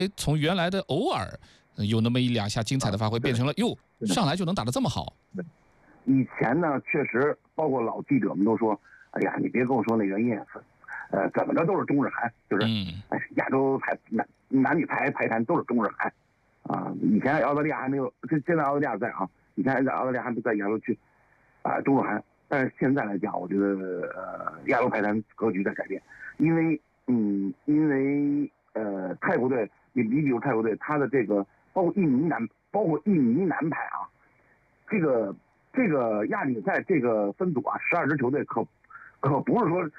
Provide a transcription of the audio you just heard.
从原来的偶尔有那么一两下精彩的发挥，变成了哟上来就能打得这么好。 以前呢，确实包括老记者们都说，哎呀，你别跟我说那原因，怎么着都是中日韩，就是亚洲男女排坛都是中日韩啊。以前澳大利亚还没有，现在澳大利亚在啊，以前在澳大利亚还没在亚洲区中日韩，但是现在来讲，我觉得亚洲排坛格局在改变，因为泰国队，你比如泰国队，他的这个包括印尼男排啊，这个亚锦赛这个分组啊，12支球队可不是说